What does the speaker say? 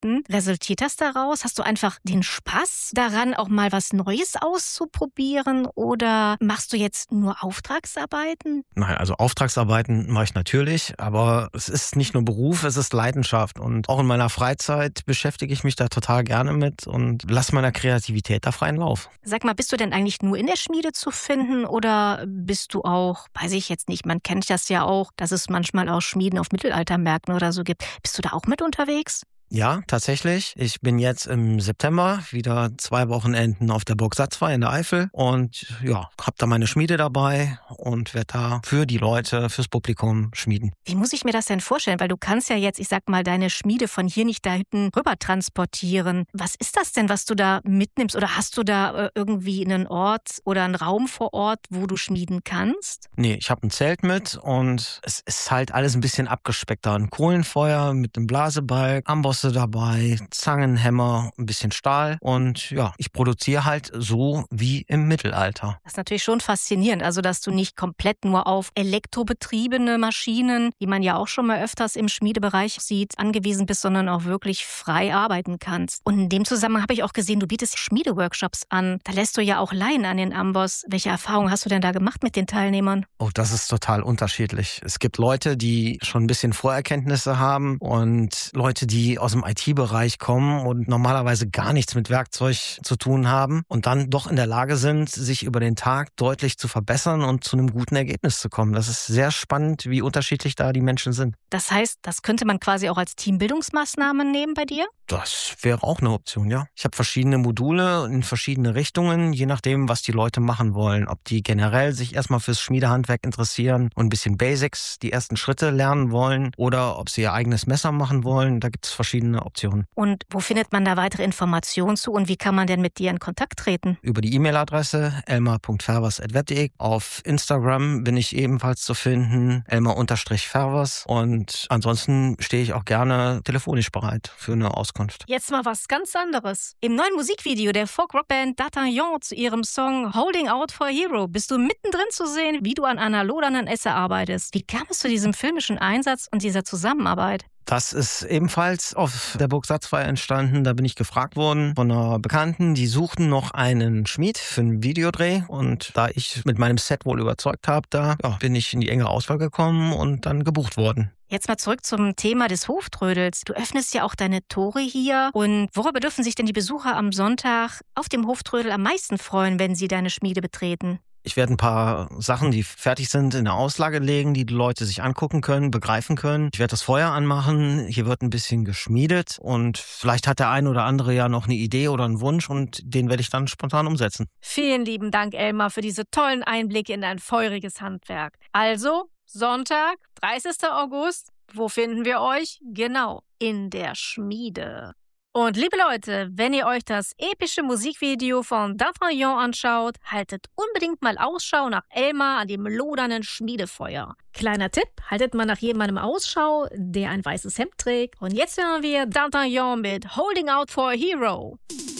Projekten. Resultiert das daraus? Hast du einfach den Spaß daran, auch mal was Neues auszuprobieren? Oder machst du jetzt nur Auftragsarbeiten? Nein, also Auftragsarbeiten mache ich natürlich, aber es ist nicht nur Beruf, es ist Leidenschaft. Und auch in meiner Freizeit beschäftige ich mich da total gerne mit und lasse meiner Kreativität da freien Lauf. Sag mal, bist du denn eigentlich nur in der Schmiede zu finden oder bist du auch, weiß ich jetzt nicht, man kennt das ja auch, dass es manchmal auch Schmieden auf Mittelaltermärkten oder so gibt. Bist du da auch mit unterwegs? Ja, tatsächlich. Ich bin jetzt im September wieder 2 Wochenenden auf der Burg Satzwey in der Eifel und ja, habe da meine Schmiede dabei und werde da für die Leute, fürs Publikum schmieden. Wie muss ich mir das denn vorstellen? Weil du kannst ja jetzt, ich sag mal, deine Schmiede von hier nicht da hinten rüber transportieren. Was ist das denn, was du da mitnimmst? Oder hast du da irgendwie einen Ort oder einen Raum vor Ort, wo du schmieden kannst? Nee, ich habe ein Zelt mit und es ist halt alles ein bisschen abgespeckter. Ein Kohlenfeuer mit einem Blasebalg, Ambosse dabei, Zangenhämmer, ein bisschen Stahl und ja, ich produziere halt so wie im Mittelalter. Das ist natürlich schon faszinierend, also dass du nicht komplett nur auf elektrobetriebene Maschinen, die man ja auch schon mal öfters im Schmiedebereich sieht, angewiesen bist, sondern auch wirklich frei arbeiten kannst. Und in dem Zusammenhang habe ich auch gesehen, du bietest Schmiedeworkshops an. Da lässt du ja auch Laien an den Amboss. Welche Erfahrungen hast du denn da gemacht mit den Teilnehmern? Oh, das ist total unterschiedlich. Es gibt Leute, die schon ein bisschen Vorerkenntnisse haben und Leute, die aus dem IT-Bereich kommen und normalerweise gar nichts mit Werkzeug zu tun haben und dann doch in der Lage sind, sich über den Tag deutlich zu verbessern und zu einem guten Ergebnis zu kommen. Das ist sehr spannend, wie unterschiedlich da die Menschen sind. Das heißt, das könnte man quasi auch als Teambildungsmaßnahme nehmen bei dir? Das wäre auch eine Option, ja. Ich habe verschiedene Module in verschiedene Richtungen, je nachdem, was die Leute machen wollen. Ob die generell sich erstmal fürs Schmiedehandwerk interessieren und ein bisschen Basics, die ersten Schritte lernen wollen oder ob sie ihr eigenes Messer machen wollen. Da gibt es verschiedene Optionen. Und wo findet man da weitere Informationen zu und wie kann man denn mit dir in Kontakt treten? Über die E-Mail-Adresse elmar.fervers@web.de. Auf Instagram bin ich ebenfalls zu finden, elmar_fervers. Und ansonsten stehe ich auch gerne telefonisch bereit für eine Auskunft. Jetzt mal was ganz anderes. Im neuen Musikvideo der Folk-Rock-Band D'Artagnan zu ihrem Song Holding Out for a Hero bist du mittendrin zu sehen, wie du an einer lodernden Esse arbeitest. Wie kam es zu diesem filmischen Einsatz und dieser Zusammenarbeit? Das ist ebenfalls auf der Burg Satzwey entstanden. Da bin ich gefragt worden von einer Bekannten, die suchten noch einen Schmied für einen Videodreh. Und da ich mit meinem Set wohl überzeugt habe, bin ich in die enge Auswahl gekommen und dann gebucht worden. Jetzt mal zurück zum Thema des Hoftrödels. Du öffnest ja auch deine Tore hier. Und worüber dürfen sich denn die Besucher am Sonntag auf dem Hoftrödel am meisten freuen, wenn sie deine Schmiede betreten? Ich werde ein paar Sachen, die fertig sind, in eine Auslage legen, die Leute sich angucken können, begreifen können. Ich werde das Feuer anmachen, hier wird ein bisschen geschmiedet und vielleicht hat der ein oder andere ja noch eine Idee oder einen Wunsch und den werde ich dann spontan umsetzen. Vielen lieben Dank, Elmar, für diese tollen Einblicke in dein feuriges Handwerk. Also, Sonntag, 30. August, wo finden wir euch? Genau, in der Schmiede. Und liebe Leute, wenn ihr euch das epische Musikvideo von D'Artagnan anschaut, haltet unbedingt mal Ausschau nach Elmar an dem lodernden Schmiedefeuer. Kleiner Tipp, haltet mal nach jemandem Ausschau, der ein weißes Hemd trägt. Und jetzt hören wir D'Artagnan mit Holding Out for a Hero.